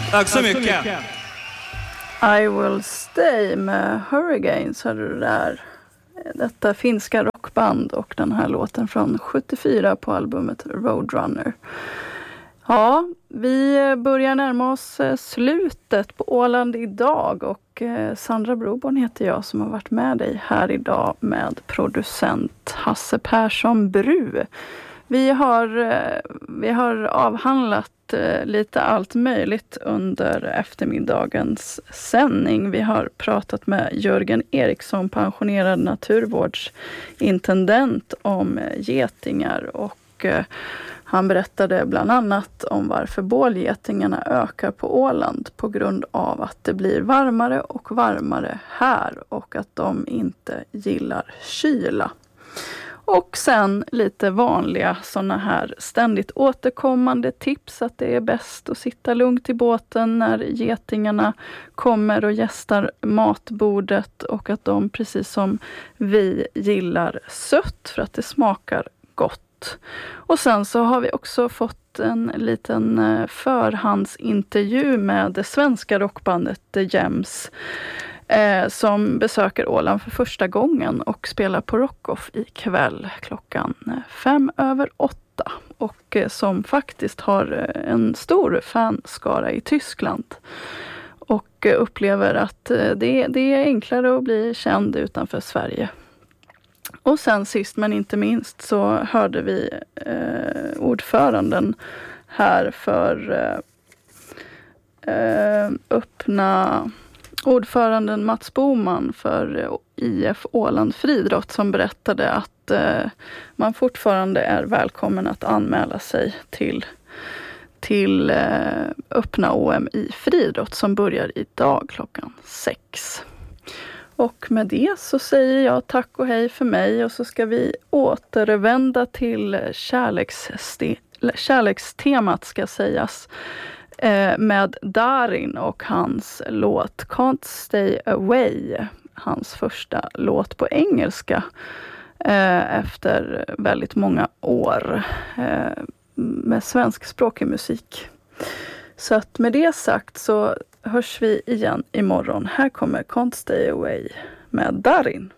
Tack så mycket. I Will Stay med Hurricanes hörde du där. Detta finska rockband och den här låten från 74 på albumet Roadrunner. Ja, vi börjar närma oss slutet på Åland idag och Sandra Broborn heter jag som har varit med dig här idag med producent Hasse Persson Bru. Vi har avhandlat lite allt möjligt under eftermiddagens sändning. Vi har pratat med Jörgen Eriksson, pensionerad naturvårdsintendent, om getingar och han berättade bland annat om varför bålgetingarna ökar på Åland på grund av att det blir varmare och varmare här och att de inte gillar kyla. Och sen lite vanliga sådana här ständigt återkommande tips att det är bäst att sitta lugnt i båten när getingarna kommer och gästar matbordet och att de precis som vi gillar sött för att det smakar gott. Och sen så har vi också fått en liten förhandsintervju med det svenska rockbandet The Gems som besöker Åland för första gången och spelar på Rockoff ikväll klockan 7:05 och som faktiskt har en stor fanskara i Tyskland och upplever att det är enklare att bli känd utanför Sverige. Och sen sist men inte minst så hörde vi ordföranden här för ordföranden Mats Boman för IF Åland Friidrott som berättade att man fortfarande är välkommen att anmäla sig till öppna OM i friidrott som börjar idag klockan 6. Och med det så säger jag tack och hej för mig och så ska vi återvända till kärlekstemat ska sägas. Med Darin och hans låt Can't Stay Away, hans första låt på engelska efter väldigt många år med svenskspråkig musik. Så att med det sagt så hörs vi igen imorgon. Här kommer Can't Stay Away med Darin.